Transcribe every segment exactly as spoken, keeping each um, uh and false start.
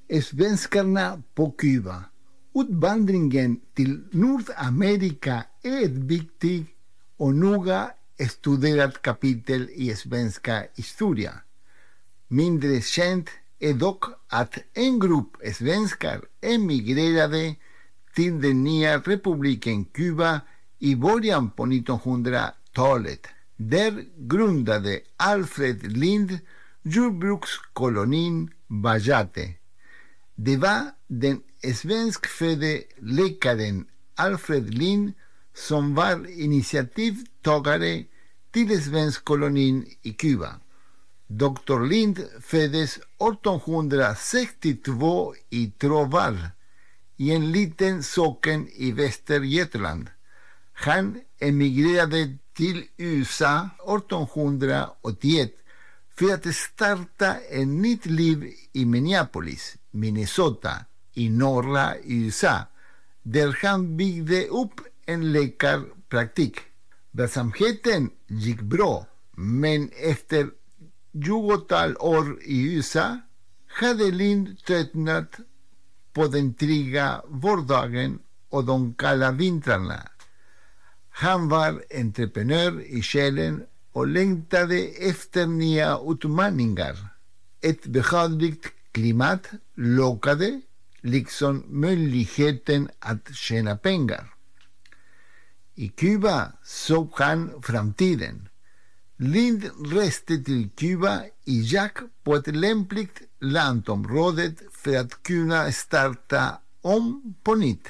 Svenskarna på Kuba. Utvandringen till Nordamerika är ett viktigt och noga studerat kapitel i svenska historia. Mindre känt är dock att en grupp svenskar emigrerade till den nya republiken Kuba i början på nittonhundratalet. Där grundade Alfred Lind jordbrukskolonin Vallate. Det var den svenskfödde läkaren Alfred Lind som var initiativtagare till svenskkolonin i Kuba. doktor Lind föddes artonhundrasextiotvå i Tråvar, i en liten socken i Västergötland. Han emigrerade till U S A artonhundraåttioett för att starta ett nytt liv i Minneapolis, Minnesota, i norra U S A, där han byggde upp en läkarpraktik. Verksamheten gick bra, men efter tjugotal år i U S A hade Lind tröttnat på den trygga vardagen och de kalla vintrarna. Han var entreprenör i själen och längtade efter nya utmaningar. Ett behagligt klimat lockade, liksom möjligheten att tjäna pengar. I Kuba såg han framtiden. Lind reste till Kuba i jakt på ett lämpligt landområde för att kunna starta om på nytt.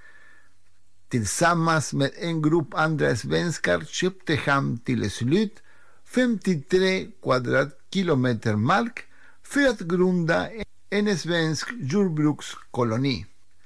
Tillsammans med en grupp andra svenskar köpte han till slut femtiotre kvadratkilometer mark för att grunda en svensk jordbrukskoloni.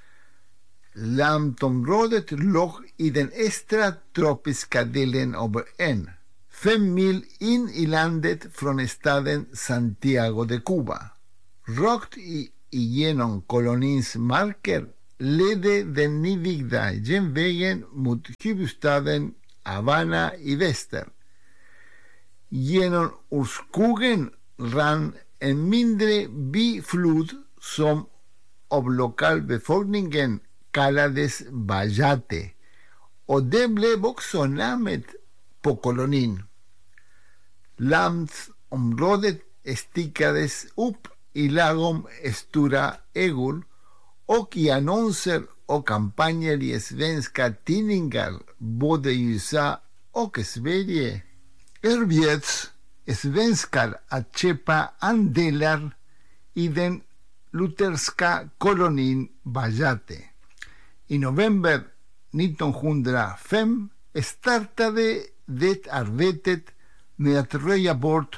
Landområdet låg i den östra tropiska delen av ön, fem mil in i landet från staden Santiago de Cuba. Rakt igenom kolonins marker ledde den nybyggda järnvägen mot huvudstaden Havana i väster. Genom urskogen rann en mindre biflod som av lokalbefolkningen kallades Vallate, och det blev också namnet på kolonin. Landområdet stickades upp i lagom stora ägor, och i annonser och kampanjer i svenska tidningar både i U S A och Sverige erbjöds svenskar att köpa andelar i den lutherska kolonin Vallate. I november nittonhundrafem startade det arbetet med att röja bort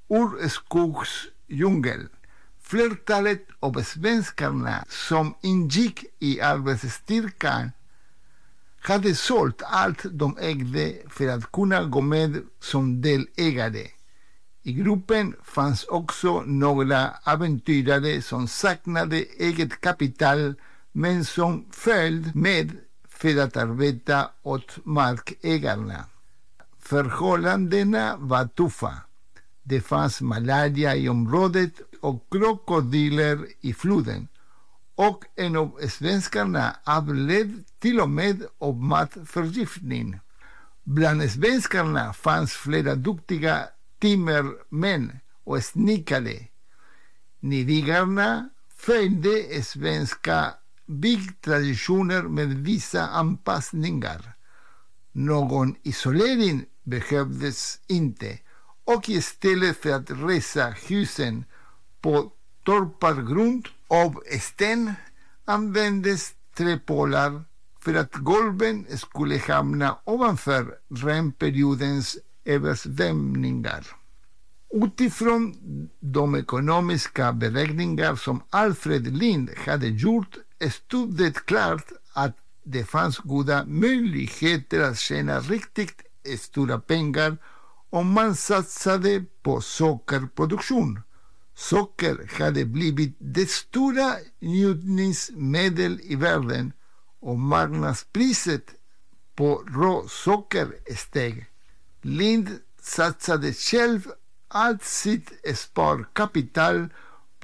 urskogsdjungel. Flertalet av svenskarna som ingick i arbetsstyrkan hade sålt allt de ägde för att kunna gå med som delägare. I gruppen fanns också några äventyrare som saknade eget kapital men som följde med för att arbeta åt markägarna. Förhållandena var tuffa. Det fanns malaria i området och krokodiler i floden, och en av svenskarna avled till och med av matförgiftning. Bland svenskarna fanns flera duktiga timmermän och snickare. Nybyggarna följde svenska byggtraditioner med vissa anpassningar. Någon isolering behövdes inte, och istället för att resa husen på torpargrund av sten användes träpålar för att golven skulle hamna ovanför regnperiodens översvämningar. Utifrån de ekonomiska beräkningar som Alfred Lind hade gjort stod det klart att det fanns goda möjligheter att tjäna riktigt stora pengar om man satsade på sockerproduktion. Socker hade blivit det stora njutningsmedel i världen, och marknadspriset på råsocker steg. Lind satsade själv allt sitt sparkapital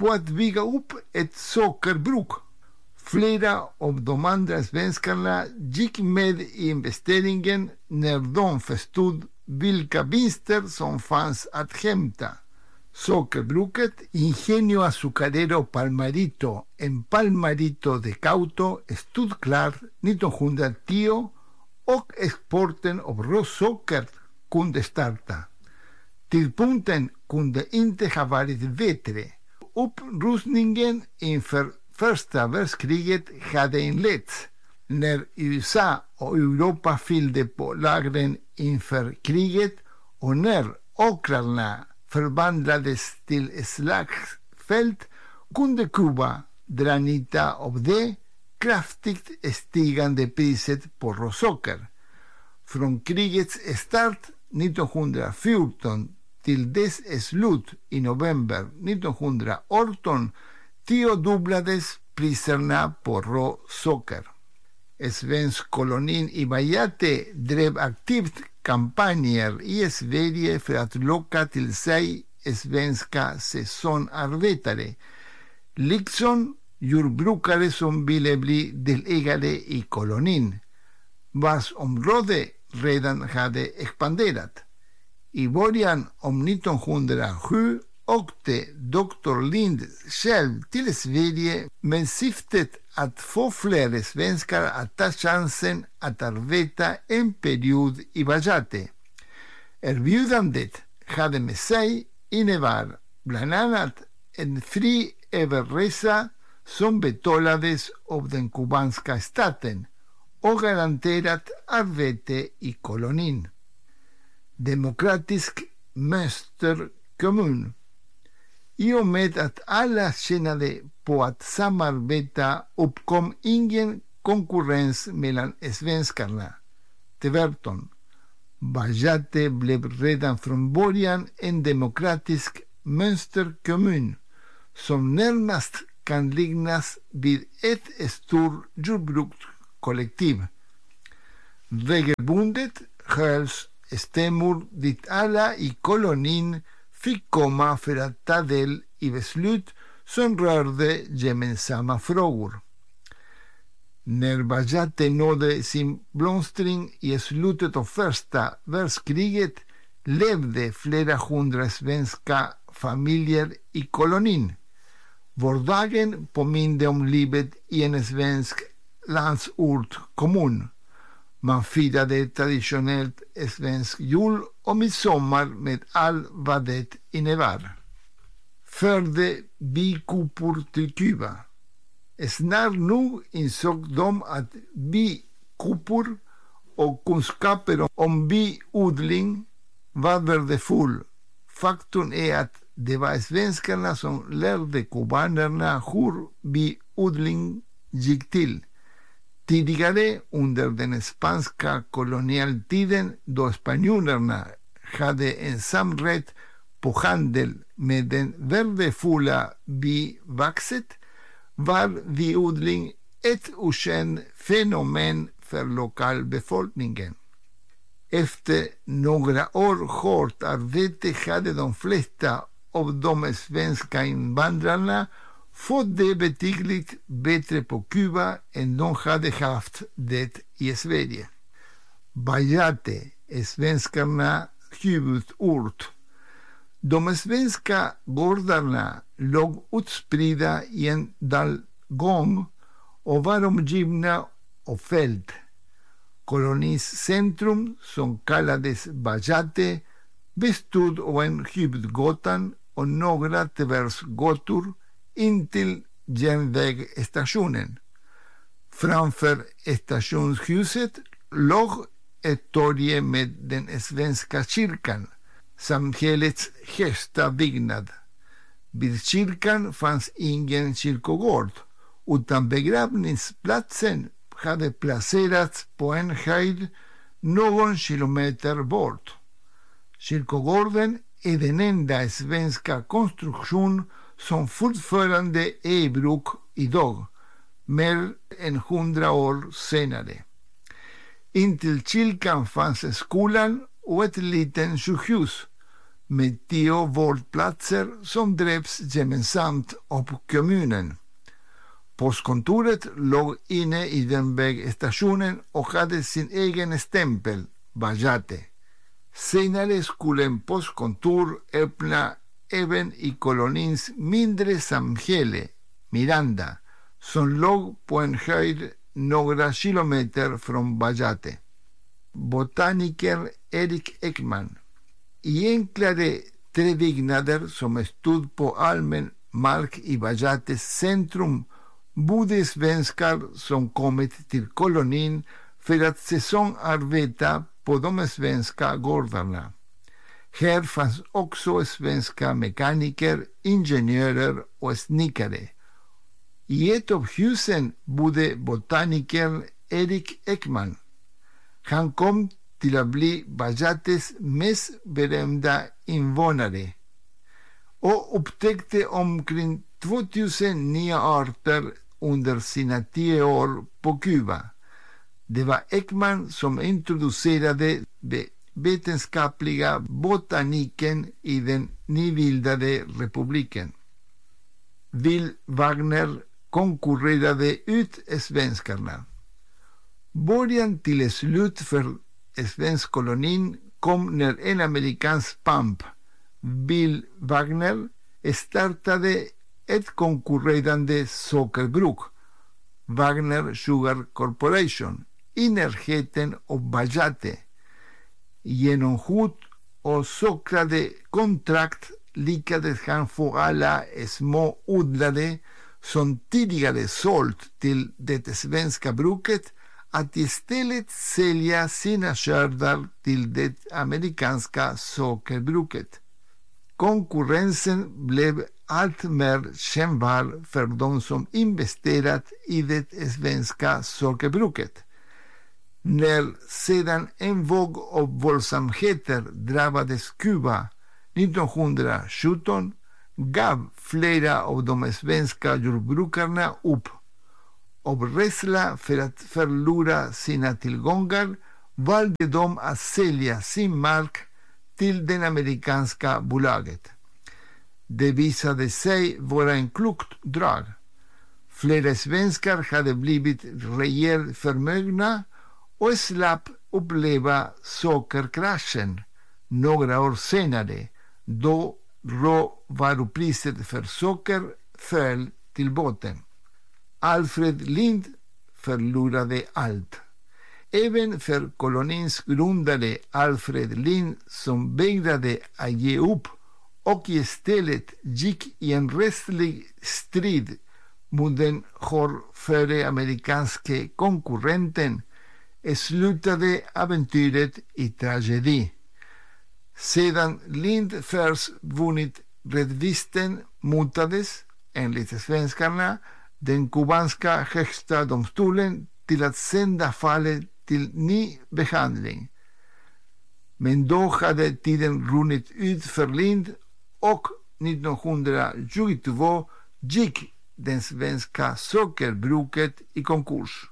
på att bygga upp ett sockerbruk. Flera av de andra svenskarna gick med i investeringen när de förstod vilka vinster som fanns att hämta. Sockerbruket Ingenio Azucarero Palmarito en Palmarito de Cauto stod klar nittonhundratio och exporten av råsocker kunde starta. Tidpunkten kunde inte ha varit bättre. Upprustningen inför första världskriget hade inletts. När U S A och Europa fyllde på lagren inför kriget och när åkrarna förvandlades till slagsfält kunde Kuba dra nytta av det kraftigt stigande priset på råsocker. Från krigets start nittonhundrafjorton till dess slut i november nittonhundraarton tiodubblades priserna på råsocker. Svenskkolonin i Vallate drev aktivt kampanjer i Sverige för att locka till sig svenska säsongarbetare, liksom jordbrukare som ville bli delägare i kolonin, vars område redan hade expanderat. I början av nittonhundrasju åkte doktor Lind själv till Sverige med syftet att få fler svenskar att ta chansen att arbeta en period i Vallate. Erbjudandet hade med sig innebar bland annat en fri överresa som betalades av den kubanska staten och garanterat arbete i kolonin. Demokratisk mönsterkommun. I och med att alla tjänade på att samarbeta uppkom ingen konkurrens mellan svenskarna. Tvärtom. Vallate blev redan från början en demokratisk mönsterkommun som närmast kan liknas vid ett stort jordbrukskollektiv. Regelbundet hölls stämmor dit alla i kolonin fick komma för att ta del i beslut som rörde gemensamma frågor. När Vallate nådde sin blomstring i slutet av första världskriget levde flera hundra svenska familjer i kolonin. Vardagen påminde om livet i en svensk landsortskommun. Man firade traditionellt svensk jul och midsommar med allt vad det innebar. Förde bikupor till Kuba. Snart nog insåg de att bikupor och kunskaper om biodling var värdefull. Faktum är att det var svenskarna som lärde kubanerna hur biodling gick till. Tidigare under den spanska kolonialtiden, då spanjorerna hade ensamrätt på handel med den värdefulla bivaxet, var biodling ett okänt fenomen för lokalbefolkningen. Efter några år hårt arbete hade de flesta av de svenska invandrarna fått det betydligt bättre på Kuba än de hade haft det i Sverige. Vallate är svenskarnas huvudort. De svenska gårdarna låg utspridda i en dalgång och var omgivna av fält. Kolonins centrum, som kallades Vallate, bestod av en huvudgatan och några tvärsgator intill järnvägsstationen. Framför stationshuset låg ett torg med den svenska kyrkan, samhällets högsta byggnad. Vid kyrkan fanns ingen kyrkogård, utan begravningsplatsen hade placerats på en höjd någon kilometer bort. Kyrkogården är den enda svenska konstruktion som fortfarande är i bruk idag, mer än hundra år senare. Intill kyrkan fanns skolan och ett litet sjukhus. med tio vårdplatser som drevs gemensamt av kommunen. Postkontoret låg inne i den vägstationen och hade sin egen stämpel, Vallate. Senare skulle en postkontor öppna även i kolonins mindre samhälle, Miranda, som låg på en höjd några kilometer från Vallate. Botaniker Erik Ekman. I enklare träbyggnader som stod på allmän mark i Vallates centrum bodde svenskar som kommit till kolonin för att säsongarbeta på de svenska gårdarna. Här fanns också svenska mekaniker, ingenjörer och snickare. I ett av husen bodde botanikern Erik Ekman. Han kom till att bli Vallates mest berömda invånare och upptäckte omkring tvåtusen nya arter under sina tio år på Kuba. Det var Ekman som introducerade den vetenskapliga botaniken i den nybildade republiken. Bill Wagner konkurrerade ut svenskarna. Början till slut för svenskkolonin kom när en amerikansk pamp, Bill Wagner, startade ett konkurrerande sockerbruk, Wagner Sugar Corporation, i närheten av Vallate. Genom hot och sockrade kontrakt lyckades han få alla små odlare som tidigare sålt till det svenska bruket att istället sälja sina skördar till det amerikanska sockerbruket. Konkurrensen blev allt mer kännbar för de som investerat i det svenska sockerbruket. När sedan en våg av våldsamheter drabbades Kuba nittonhundrasjutton gav flera av de svenska jordbrukarna upp. Av rädsla för att förlora sina tillgångar valde de att sälja sin mark till det amerikanska bolaget. Det visade sig vara en klokt drag. Flera svenskar hade blivit rejält förmögna och slapp uppleva sockerkraschen några år senare, då råvarupriset för socker föll till botten. Alfred Lind förlorade allt. Även för kolonins grundare Alfred Lind, som vägrade att ge upp och istället gick i en rättslig strid mot den hårdföre amerikanske konkurrenten, slutade äventyret i tragedi. Sedan Lind först vunnit rättvisten motades, enligt svenskarna, den kubanska högsta domstolen till att sända fallet till ny behandling. Men då hade tiden runnit ut för Lind och nittonhundratjugotvå gick det svenska sockerbruket i konkurs.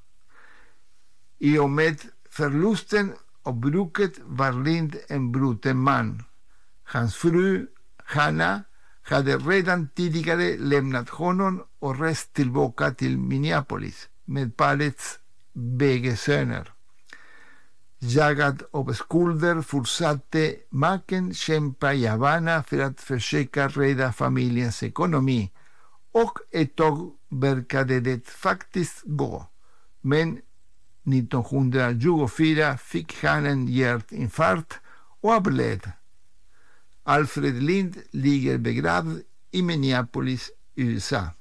I och med förlusten av bruket var Lind en bruten man. Hans fru, Hanna, hade redan tidigare lämnat honom och rest tillbaka till Minneapolis med parets bägge söner. Jagad av skulder fortsatte maken kämpa i Havana för att försöka rädda familjens ekonomi, och ett tag verkade det faktiskt gå. Men nittonhundratjugofyra fick han en hjärtinfarkt och avled. Alfred Lind ligger begravd i Minneapolis, U S A.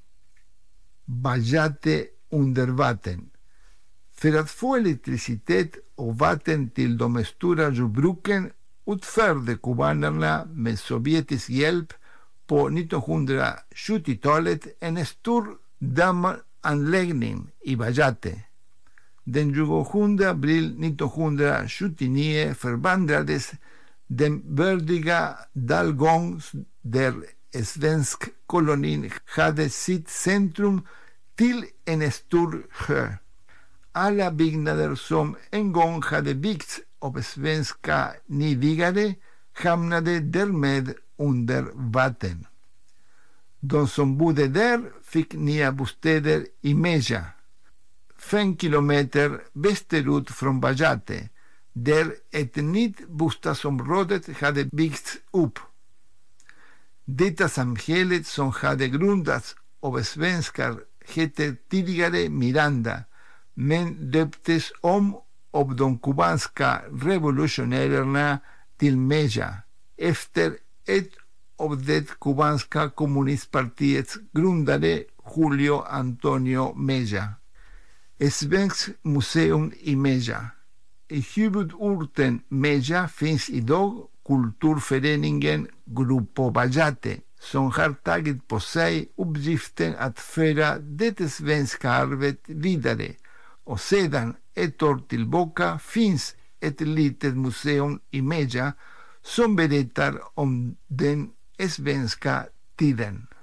Vallate under vatten. För att få elektricitet och vatten till de stora jordbruken utförde kubanerna med sovjetisk hjälp på nittonhundrasjuttiotalet en stor dammanläggning i Vallate. Den tjugosjunde april nittonhundrasjuttionio förvandlades den bördiga dalgång där svensk kolonin hade sitt centrum till en stor sjö. Alla byggnader som en gång hade byggts av svenska nybyggare hamnade därmed under vatten. De som bodde där fick nya bostäder i Meja, fem kilometer västerut från Bajate, där ett nytt bostadsområde hade byggts upp. Detta samhälle som hade grundats av svenskar hette tidigare Miranda, men döptes om av de kubanska revolutionärerna till Meja, efter ett av det kubanska kommunistpartiets grundare Julio Antonio Meja. Ett svenskt museum i Meja. I huvudorten Meja finns idag kulturföreningen Grupo Bajate, som har tagit på sig uppgiften att föra det svenska arvet vidare, och sedan ett år tillbaka finns ett litet museum i Meja som berättar om den svenska tiden.